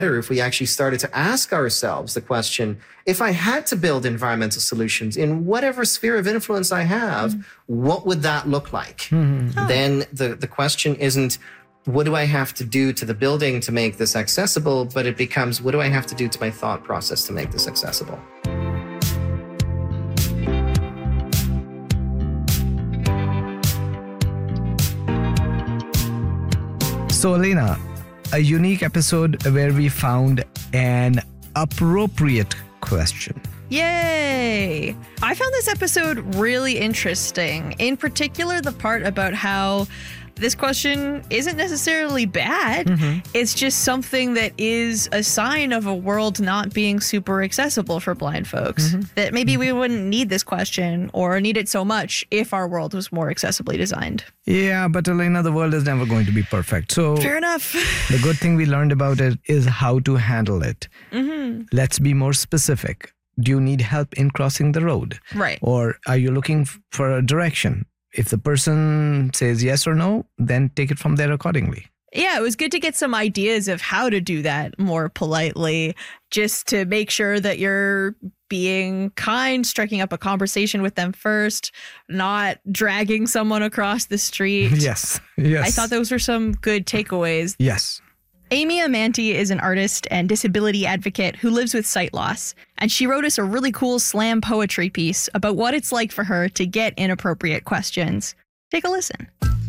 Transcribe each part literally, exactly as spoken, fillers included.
if we actually started to ask ourselves the question, if I had to build environmental solutions in whatever sphere of influence I have, mm. what would that look like? Mm-hmm. Oh. Then the, the question isn't, what do I have to do to the building to make this accessible? But it becomes, what do I have to do to my thought process to make this accessible? So, Elena, a unique episode where we found an appropriate question. Yay! I found this episode really interesting. In particular, the part about how this question isn't necessarily bad. Mm-hmm. It's just something that is a sign of a world not being super accessible for blind folks. Mm-hmm. That maybe we wouldn't need this question or need it so much if our world was more accessibly designed. Yeah, but Elena, the world is never going to be perfect. So fair enough. The good thing we learned about it is how to handle it. Mm-hmm. Let's be more specific. Do you need help in crossing the road? Right. Or are you looking for a direction? If the person says yes or no, then take it from there accordingly. Yeah, it was good to get some ideas of how to do that more politely, just to make sure that you're being kind, striking up a conversation with them first, not dragging someone across the street. Yes, yes. I thought those were some good takeaways. Yes. Amy Amanti is an artist and disability advocate who lives with sight loss, and she wrote us a really cool slam poetry piece about what it's like for her to get inappropriate questions. Take a listen.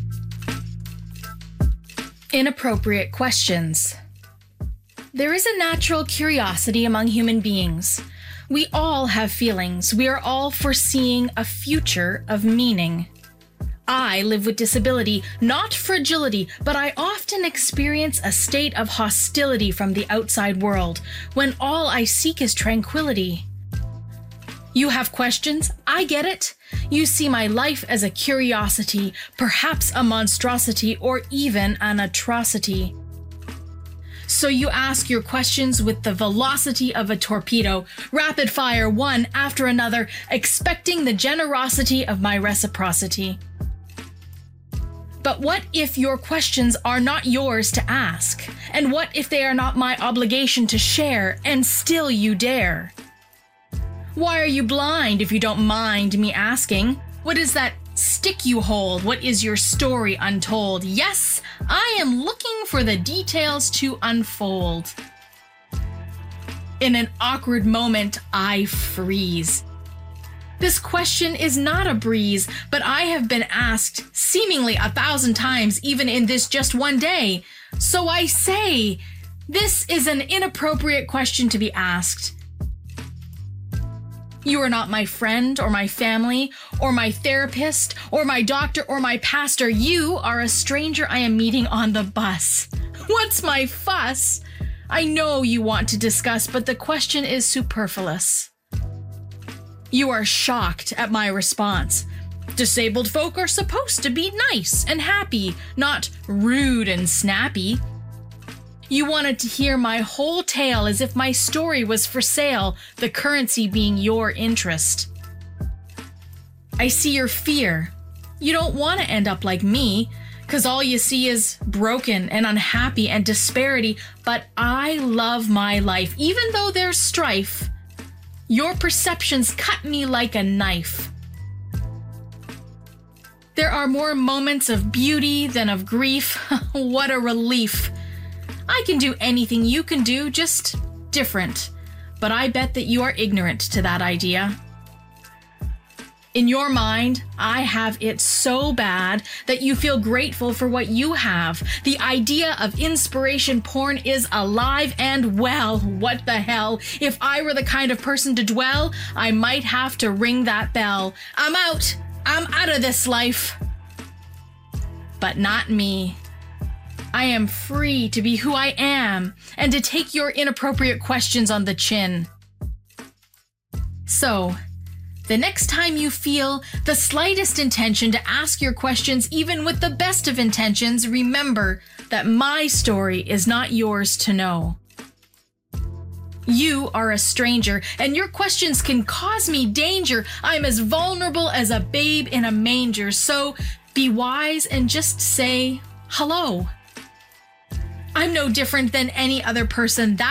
Inappropriate questions. There is a natural curiosity among human beings. We all have feelings. We are all foreseeing a future of meaning. I live with disability, not fragility, but I often experience a state of hostility from the outside world, when all I seek is tranquility. You have questions, I get it. You see my life as a curiosity, perhaps a monstrosity, or even an atrocity. So you ask your questions with the velocity of a torpedo, rapid fire one after another, expecting the generosity of my reciprocity. But what if your questions are not yours to ask? And what if they are not my obligation to share, and still you dare? Why are you blind if you don't mind me asking? What is that stick you hold? What is your story untold? Yes, I am looking for the details to unfold. In an awkward moment, I freeze. This question is not a breeze, but I have been asked seemingly a thousand times, even in this just one day. So I say, this is an inappropriate question to be asked. You are not my friend or my family or my therapist or my doctor or my pastor. You are a stranger I am meeting on the bus. What's my fuss? I know you want to discuss, but the question is superfluous. You are shocked at my response. Disabled folk are supposed to be nice and happy, not rude and snappy. You wanted to hear my whole tale as if my story was for sale, the currency being your interest. I see your fear. You don't want to end up like me, because all you see is broken and unhappy and disparity, but I love my life, even though there's strife. Your perceptions cut me like a knife. There are more moments of beauty than of grief. What a relief. I can do anything you can do, just different. But I bet that you are ignorant to that idea. In your mind, I have it so bad that you feel grateful for what you have. The idea of inspiration porn is alive and well. What the hell? If I were the kind of person to dwell, I might have to ring that bell. I'm out. I'm out of this life. But not me. I am free to be who I am and to take your inappropriate questions on the chin. So, the next time you feel the slightest intention to ask your questions, even with the best of intentions, remember that my story is not yours to know. You are a stranger, and your questions can cause me danger. I'm as vulnerable as a babe in a manger, so be wise and just say hello. I'm no different than any other person. That